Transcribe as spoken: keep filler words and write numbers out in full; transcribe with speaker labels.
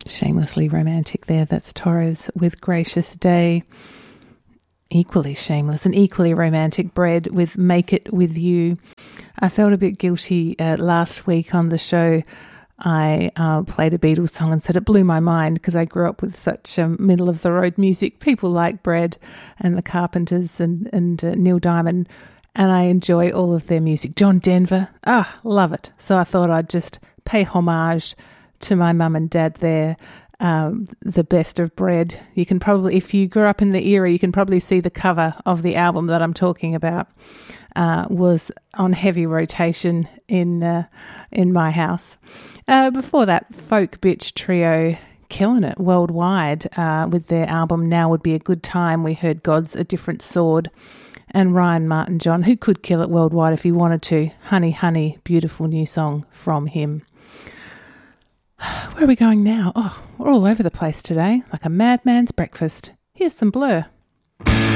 Speaker 1: Shamelessly romantic there. That's Torres with Gracious Day. Equally shameless and equally romantic, Bread with Make It With You. I felt a bit guilty uh, last week on the show. I uh, played a Beatles song and said it blew my mind because I grew up with such um, middle-of-the-road music. People like Bread and the Carpenters and, and uh, Neil Diamond, and I enjoy all of their music. John Denver, ah, love it. So I thought I'd just pay homage to my mum and dad there. Um, the best of Bread. You can probably, if you grew up in the era, you can probably see the cover of the album that I'm talking about uh, was on heavy rotation in uh, in my house. Uh, before that, Folk Bitch Trio, killing it worldwide uh, with their album Now Would Be a Good Time. We heard God's A Different Sword, and Ryan Martin John, who could kill it worldwide if he wanted to. Honey, Honey, beautiful new song from him. Where are we going now? Oh, we're all over the place today, like a madman's breakfast. Here's some Blur.